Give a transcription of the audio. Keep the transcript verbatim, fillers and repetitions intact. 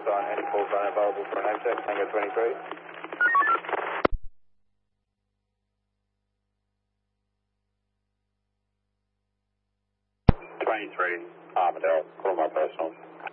sign, any call sign available for an access, Tango twenty-three. twenty-three, Armadale, call my personal.